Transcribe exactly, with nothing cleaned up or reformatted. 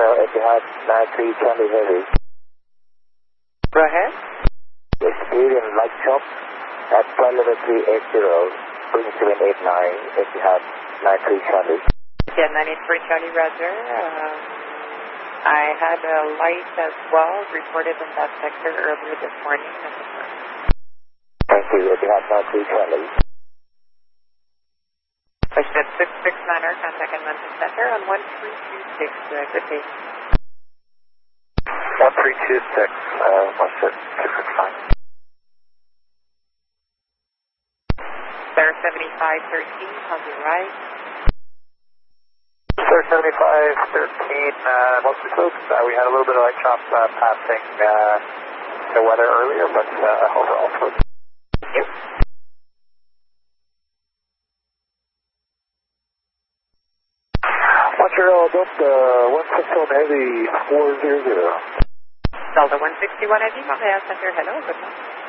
Etihad nine three Charlie Heavy. Go ahead. Speed in light chop at flight level three eight zero, Boeing seven eight nine, Etihad nine three Charlie. Yeah, nine eight three Charlie, Roger. Um, I had a light as well reported in that sector earlier this morning. Thank you, Etihad nine three Charlie. Question six six niner, contact Edmonton Center on one three two six. Uh, good day. one three two six, uh, what's it? six six nine. Sir seventy-five thirteen, on your right. Sir seventy-five thirteen, uh, mostly close. Uh, we had a little bit of light chop uh, passing uh, the weather earlier, but uh, overall close. Thank you. Montreal, Delta one sixty-one Heavy four zero zero. Delta one sixty-one Heavy, Montreal Center, hello, good morning.